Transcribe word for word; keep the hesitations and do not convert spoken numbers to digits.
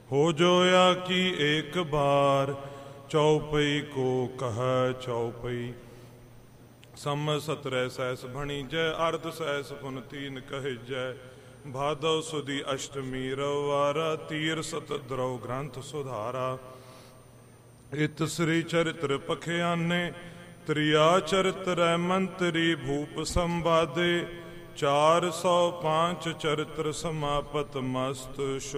हो जोया की एक बार, चौपई को कह चौपई। सम सतरह सहस भणी जय, अर्ध सहस पुन तीन कह जय। भादव सुदी अष्टमी रवारा, तीर सत द्रव ग्रंथ सुधारा। इत श्री चरित्र पखियाने, त्रिया चरित्र मंत्री भूप संवादे। चार सौ पांच चरित्र समापत मस्त।